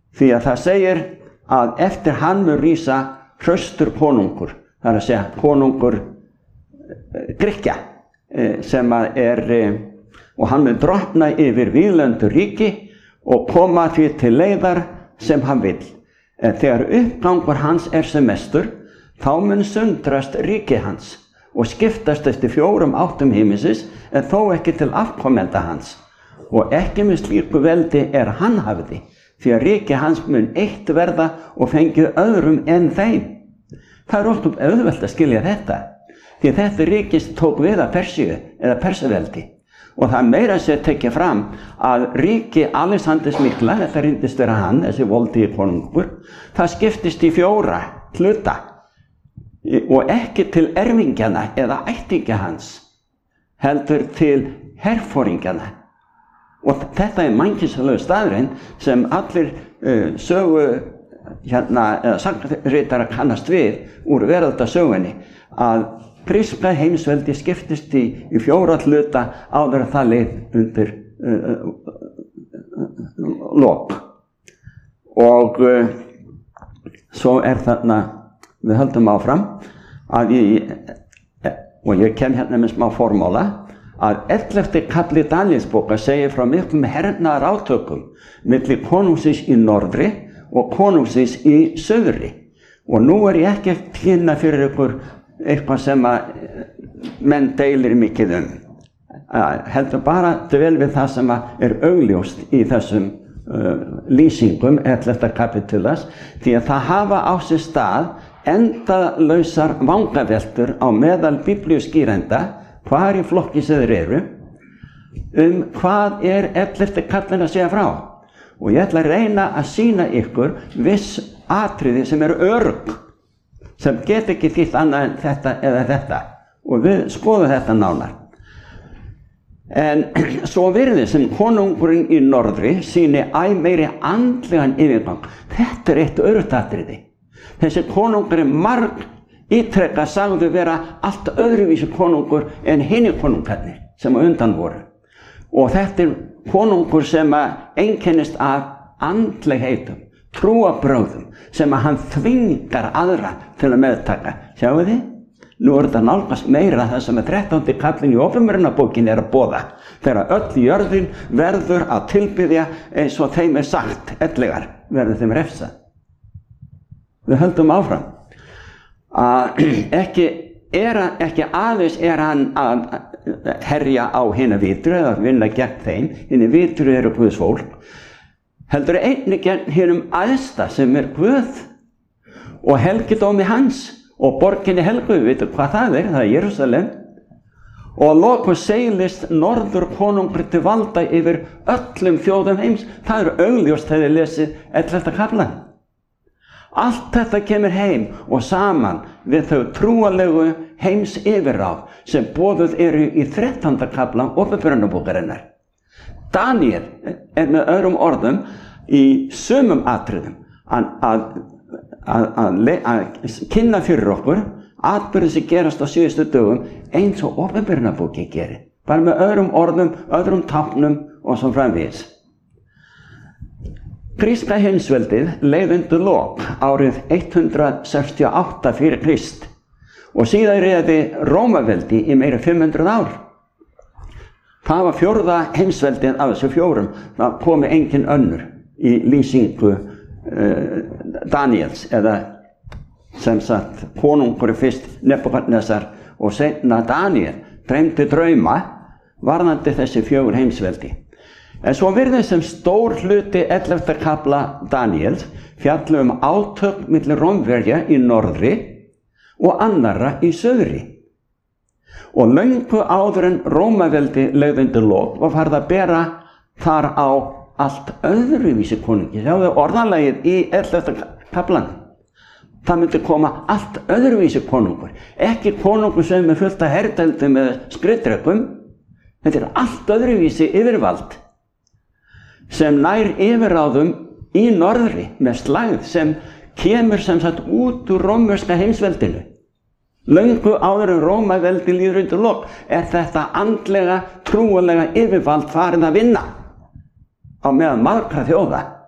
Því að það segir að eftir hann mun rísa hraustur konungur, það að segja konungur Grikkja, sem að og hann mun drottna yfir víðlendu ríki og koma því til leiðar sem hann vill. En þegar uppgangur hans sem mestur, þá mun sundrast ríki hans og skiptast eftir 4 áttum himinsins, en þó ekki til afkomenda hans. Og ekki með slíku veldi hann hafði, því að ríki hans mun eitt verða og fengi öðrum en þeim. Það ósköp auðvelt að skilja þetta, því að þetta ríkis tók við af Persíu eða Persaveldi. Og það meira sér tekið fram að ríki Alexanders mikla, þetta reyndist vera hann, þessi voldi konungur, það skiptist í 4 hluta og ekki til erfingjana eða ættingja hans, heldur til herforingjana. Og þetta mannkynnslegu staðurinn sem allir sögu eða sagnritara kannast við úr veraldasögunni, að gríska heimsveldi skiptist í 4 hluta áður að það leið undir lok. Og svo þarna, við höldum áfram, að og ég kem hérna með smá formóla, að 11. kafli Daníelsbókar segir frá miklum hernaðarátökum milli konungsins í norðri og konungsins í suðri. Og nú ég ekki að kynna fyrir ykkur eitthvað sem að menn deilir mikið heldur bara dvel við það sem að augljóst í þessum lýsingum 11. kapitulas, því að það hafa á sér stað endalausar vangaveltur á meðal biblíuskýrenda, hvar í flokki sem þeir eru, hvað 11. kaflinn að segja frá. Og ég ætla að reyna að sýna ykkur viss atriði sem örugg, sem get ekki þýtt annað en þetta eða þetta, og við skoðum þetta nánar. En svo virðist sem konungurinn í norðri sýni meiri andlegan yfirgang. Þetta eitt öruggt atriði. Þessi konungur marg ítrekað sagði vera allt öðruvísi konungur en hinir konungarnir sem á undan voru. Og þetta konungur sem einkennist af andlegheitum, trúarbrögðum, sem hann þvingar aðra til að meðtaka. Sjáu þið? Nú þetta nálgast meira það sem 13. kaflinn í Opinberunarbókinni að boða, þegar öll jörðin verður að tilbiðja eins og þeim sagt, ellegar verður þeim refsað. Við höldum áfram. Ekki aðeins hann að herja á hina vitru eða vinna gegn þeim, hina vitru eru Guðs fólk, heldur einnig gegn hinum æðsta sem Guð og helgidómi hans og borginni helgu, við veitum hvað það er Jerúsalem, og lokum seilist norður konungur til valda yfir öllum þjóðum heims. Það augljóst þegar þið lesið 11. kaflann. Allt þetta kemur heim og saman við þau trúalegu heims yfirráð sem boðuð eru í 13. kaflan Opinberunarbókarinnar. Daníel með öðrum orðum í sumum atriðum að kynna fyrir okkur atburði sem gerast á síðustu dögum eins og Opinberunarbókin gerir, bara með öðrum orðum, öðrum táknum og svo framvegis. Gríska heimsveldið leið undir lok árið 168 fyrir Krist og síðan réði Rómaveldi í meira 500 ár. Það var 4. heimsveldið af þessu 4, það komi engin önnur í lýsingu Daníels, eða sem sagt konungur fyrst Nebúkadnesar og seinna Daníel dreymdi drauma varðandi þessi 4 heimsveldi. En svo virðist sem stór hluti 11. kafla Daníels fjalli átök milli Rómverja í norðri og annarra í suðri. Og löngu áður en Rómaveldi leið undir lok var farið að bera þar á allt öðruvísi konungi. Sjáðu orðalagið í 11. kaflan. Það myndi koma allt öðruvísi konungur. Ekki konungur sem fullt af herdeldum eða skriðdrekum. Þetta allt öðruvísi yfirvald sem nær yfirráðum í norðri með slægð sem kemur sem sagt út úr rómverska heimsveldinu. Löngu áður en Rómaveldi líður undir lok þetta andlega, trúarlega yfirvald farið að vinna á meðan margra þjóða.